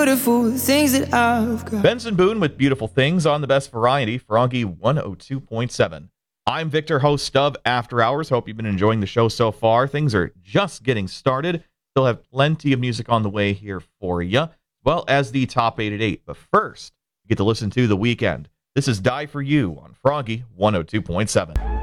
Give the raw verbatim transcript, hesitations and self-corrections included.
beautiful things that I've got. Benson Boone with Beautiful Things on the Best Variety, Froggy one oh two point seven. I'm Victor, host of After Hours. Hope you've been enjoying the show so far. Things are just getting started. Still have plenty of music on the way here for you, as well as the top eight at eight. But first, you get to listen to The Weeknd. This is Die For You on Froggy one oh two point seven.